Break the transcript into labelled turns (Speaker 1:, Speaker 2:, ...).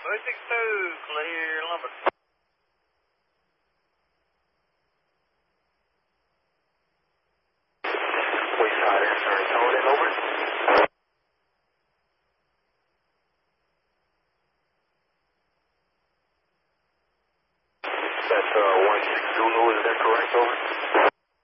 Speaker 1: 362, clear lumber.
Speaker 2: Wayside Air Service, hold in, over. That's 16 Zulu, is that correct, over?